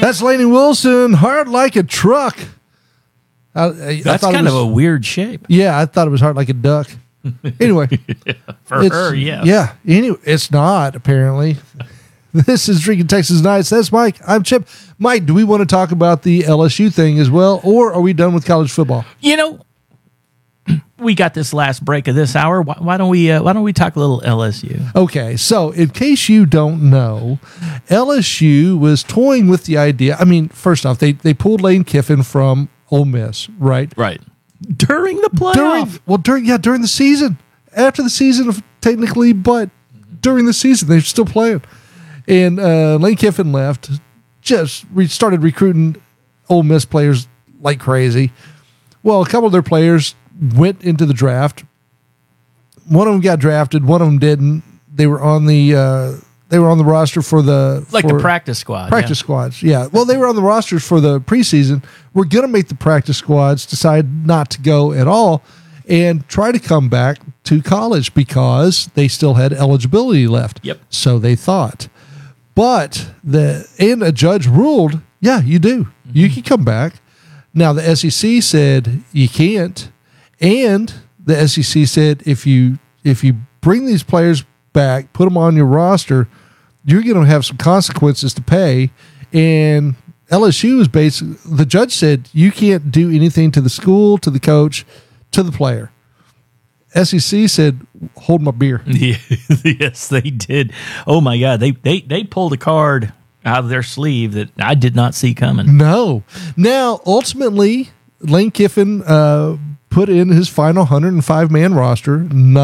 That's Lainey Wilson, Hard Like a Truck. That's kind of a weird shape. Yeah, I thought it was hard like a duck. Anyway. For her, yeah. Yeah. Anyway, it's not, apparently. This is Drinking Texas Nights. That's Mike. I'm Chip. Mike, do we want to talk about the LSU thing as well, or are we done with college football? You know, we got this last break of this hour. Why don't we talk a little LSU? Okay, so in case you don't know, LSU was toying with the idea. I mean, first off, they pulled Lane Kiffin from Ole Miss, right? Right. During the playoff. During the season. After the season, technically, but during the season, they're still playing. And Lane Kiffin left, just started recruiting Ole Miss players like crazy. Well, a couple of their players went into the draft. One of them got drafted. One of them didn't. They were on the roster for the practice squad. Practice squads, yeah. Well, they were on the rosters for the preseason. We're going to make the practice squads decide not to go at all and try to come back to college because they still had eligibility left. Yep. So they thought. But a judge ruled, yeah, you do. Mm-hmm. You can come back. Now, the SEC said you can't. And the SEC said if you bring these players back, put them on your roster, you're going to have some consequences to pay. And LSU is basically, the judge said you can't do anything to the school, to the coach, to the player. SEC said, hold my beer. Yes, they did. Oh, my God. They pulled a card out of their sleeve that I did not see coming. No. Now, ultimately, Lane Kiffin put in his final 105-man roster.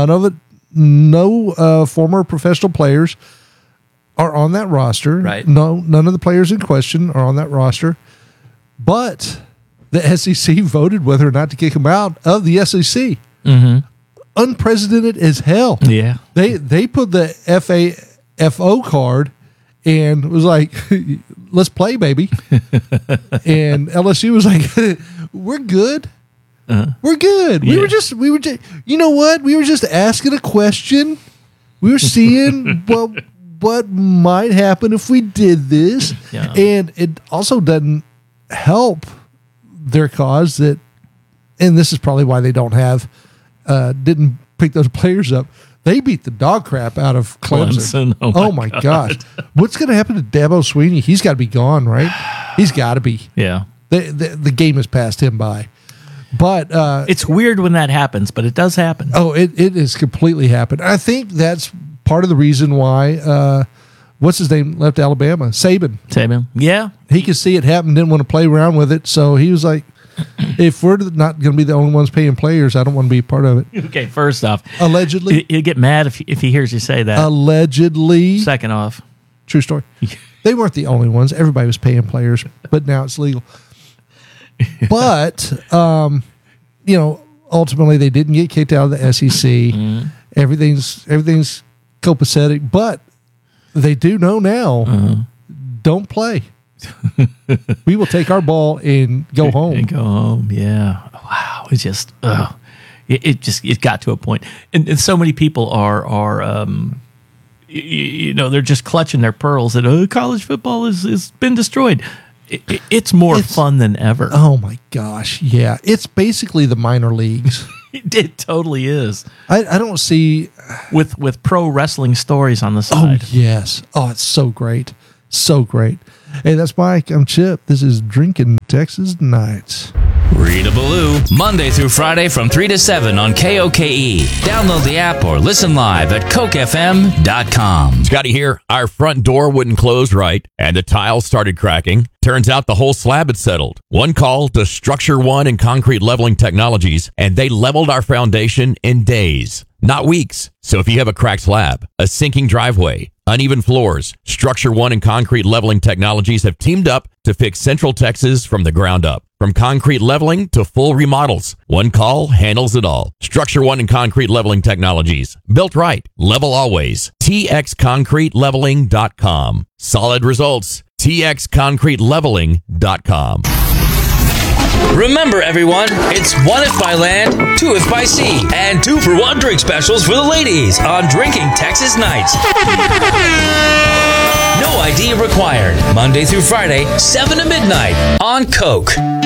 No former professional players are on that roster. Right. No, none of the players in question are on that roster. But the SEC voted whether or not to kick him out of the SEC. Mm-hmm. Unprecedented as hell. Yeah. They put the FAFO card and was like, let's play, baby. And LSU was like, we're good. We're good. Yeah. We were just, you know what? We were just asking a question. We were seeing what might happen if we did this. Yeah. And it also doesn't help their cause that, and this is probably why they don't have, didn't pick those players up. They beat the dog crap out of Clemson. Oh my God. What's going to happen to Dabo Swinney? He's got to be gone, right? He's got to be. Yeah. The game has passed him by. But it's weird when that happens, but it does happen. Oh, it has completely happened. I think that's part of the reason why what's his name left Alabama? Saban. Yeah. He could see it happen, didn't want to play around with it, so he was like, if we're not going to be the only ones paying players, I don't want to be a part of it. Okay, first off, allegedly, he'll get mad if he hears you say that. Allegedly. Second off, true story. They weren't the only ones. Everybody was paying players, but now it's legal. But ultimately they didn't get kicked out of the SEC. Mm-hmm. Everything's copacetic, but they do know now. Mm-hmm. Don't play. We will take our ball and go home. And go home, yeah. Wow, it's just it got to a point, and so many people are they're just clutching their pearls that college football is been destroyed. It's more fun than ever. Oh my gosh, yeah! It's basically the minor leagues. It totally is. I don't see with pro wrestling stories on the side. Oh yes. Oh, it's so great. So great. Hey, that's Mike. I'm Chip. This is Drinking Texas Nights. Read-a-Baloo, Monday through Friday from 3 to 7 on KOKE. Download the app or listen live at CokeFM.com. Scotty here. Our front door wouldn't close right, and the tile started cracking. Turns out the whole slab had settled. One call to Structure One and Concrete Leveling Technologies, and they leveled our foundation in days, not weeks. So if you have a cracked slab, a sinking driveway, uneven floors, Structure One and Concrete Leveling Technologies have teamed up to fix Central Texas from the ground up. From concrete leveling to full remodels, one call handles it all. Structure One and Concrete Leveling Technologies. Built right. Level always. TXConcreteLeveling.com. Solid results. TXConcreteLeveling.com. Remember, everyone, it's 1 if by land, 2 if by sea, and 2-for-1 drink specials for the ladies on Drinking Texas Nights. No ID required. Monday through Friday, 7 to midnight on Coke.